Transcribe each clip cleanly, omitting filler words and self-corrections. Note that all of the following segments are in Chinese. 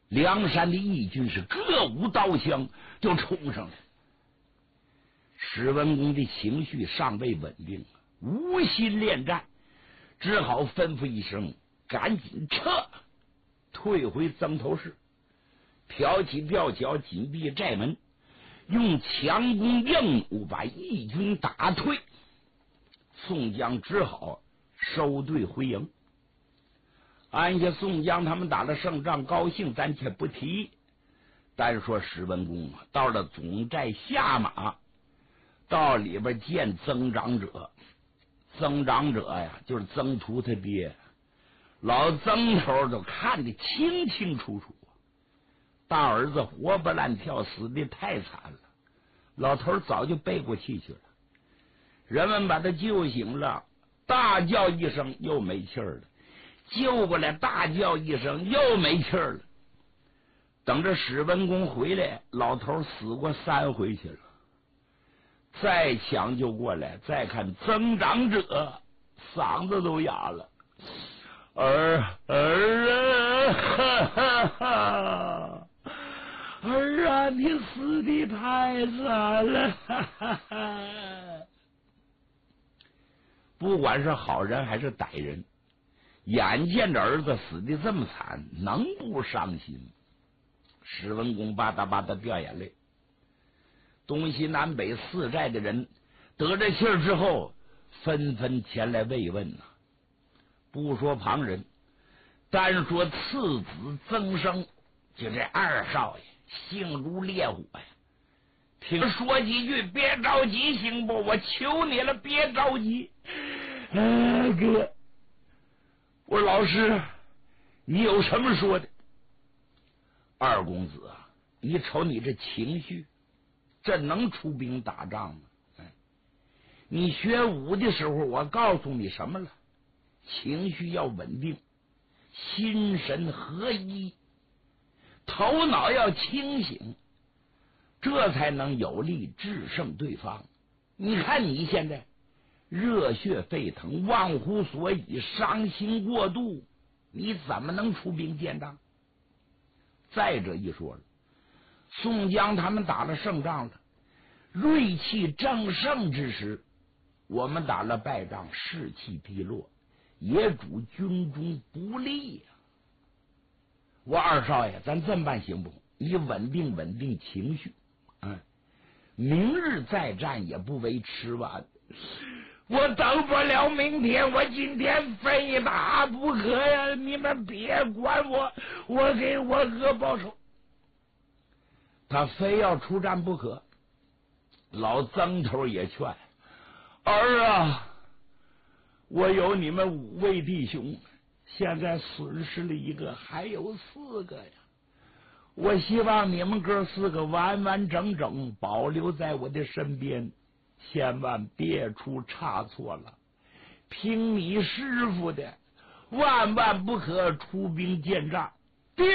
梁山的义军是各舞刀枪就冲上来。史文恭的情绪尚未稳定，无心恋战，只好吩咐一声：“赶紧撤！”退回曾头市，挑起吊桥，紧闭寨门，用强弓硬弩把义军打退。宋江只好收队回营。按下宋江他们打了胜仗，高兴暂且不提，单说史文恭到了总寨下马，到里边见曾长者。曾长者呀，就是曾屠他爹，老曾头都看得清清楚楚。大儿子活蹦乱跳，死的太惨了，老头早就背过气去了。人们把他救醒了，大叫一声，又没气儿了。救过来，大叫一声，又没气儿了。等着史文恭回来，老头死过3回去了。再抢救过来，再看曾长者嗓子都哑了，儿啊，你死的太惨了！不管是好人还是歹人，眼见着儿子死的这么惨，能不伤心？史文恭吧嗒吧嗒掉眼泪。东西南北4寨的人得这信儿之后，纷纷前来慰问呐。不说旁人，单说次子曾生，就这2少爷性如烈火呀。听说几句，别着急行不？我求你了，别着急。哥，我老师，你有什么说的？二公子啊，你瞅你这情绪，这能出兵打仗吗？你学武的时候，我告诉你什么了？情绪要稳定，心神合一，头脑要清醒，这才能有力制胜对方。你看你现在热血沸腾，忘乎所以，伤心过度，你怎么能出兵见仗？再者一说了，宋江他们打了胜仗了，锐气正盛之时，我们打了败仗，士气低落，也主军中不利呀。我二少爷，咱这么办行不？你稳定稳定情绪，明日再战也不为迟晚。我等不了明天，我今天非打不可呀！你们别管我，我给我哥报仇。他非要出战不可。老曾头也劝儿啊，我有你们5位弟兄，现在损失了1个，还有4个呀。我希望你们哥4个完完整整保留在我的身边，千万别出差错了。听你师傅的，万万不可出兵见仗。爹，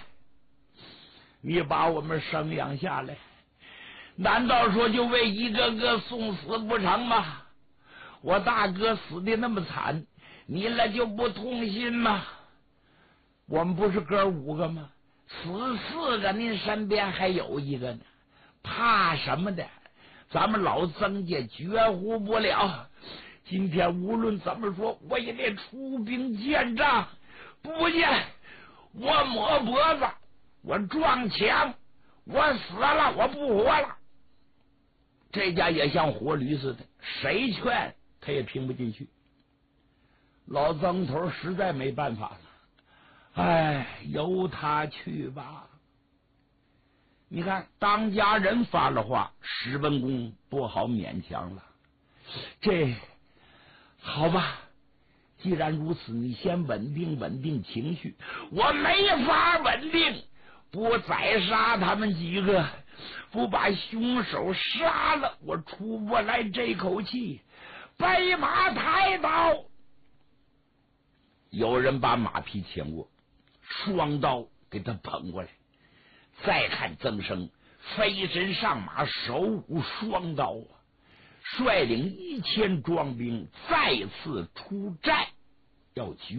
你把我们生养下来，难道说就为一个个送死不成吗？我大哥死的那么惨，你那就不痛心吗？我们不是哥5个吗？死4个，您身边还有1个呢，怕什么的？咱们老曾家绝乎不了。今天无论怎么说，我也得出兵见仗。不见我抹脖子，我撞墙，我死了，我不活了。这家也像活驴似的，谁劝他也听不进去。老曾头实在没办法了，由他去吧。你看当家人发了话，史文恭不好勉强了。这好吧，既然如此，你先稳定稳定情绪。我没法稳定，不宰杀他们几个，不把凶手杀了，我出不来这口气。背马抬刀，有人把马匹牵过，双刀给他捧过来。再看曾生飞身上马，手舞双刀率领1000壮兵再次出寨，要